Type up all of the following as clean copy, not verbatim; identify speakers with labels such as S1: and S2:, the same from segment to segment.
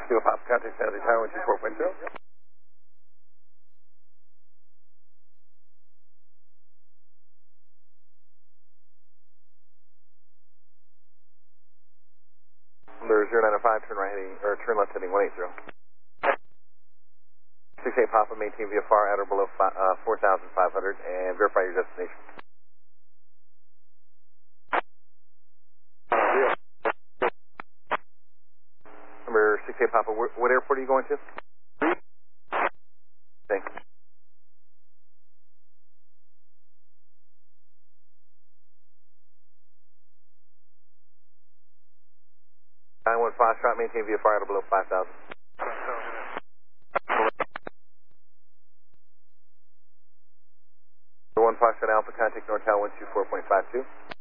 S1: Kilo Papa, contact San Jose Tower, 124.0. Number 095, turn right heading, or turn left heading 180. 68 Papa, maintain VFR at or below 4,500 and verify your destination. Number 68 Papa, what airport are you going to? Thanks. 915 shot, maintain VFR at or below 5,000. Number 15 shot Alpha, contact North Tower 124.52.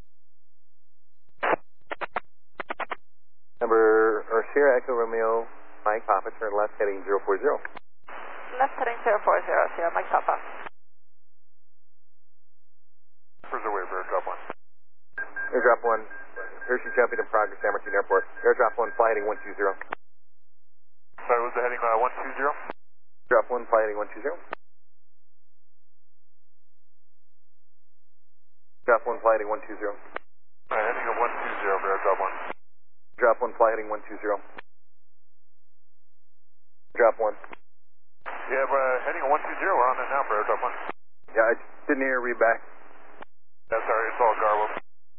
S1: Number Sierra Echo Romeo Mike Papa, turn left heading 040.
S2: Left heading 040, Sierra Mike Papa.
S3: Where's the wave, airdrop 1?
S1: Airdrop 1, Hershey jumping in progress, San Martin Airport. Airdrop 1, fly heading 120.
S3: Sorry, was the heading 120?
S1: Drop 1, fly heading 120. Drop 1, fly heading 120.
S3: Heading of 120 for airdrop 1.
S1: Drop 1, fly heading 120. Drop 1.
S3: Yeah, heading of 120, we're on it now for airdrop 1.
S1: Yeah, I didn't hear read back.
S3: Yeah, sorry, it's all garbled.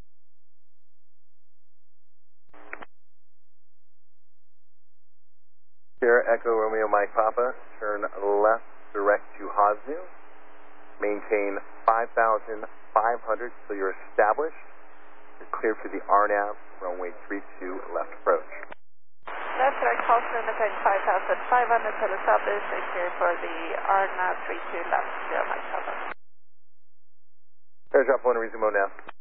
S1: Sierra Echo Romeo Mike Papa, turn left direct to Hosnu. Maintain 5,500 so you're established. You're cleared for the RNAV, runway 32 left approach.
S2: Left direct Hosnu, maintain 5,500 till established and clear for the RNAV 32 left, Sierra Mike Papa.
S1: Airdrop 1, resume mode now.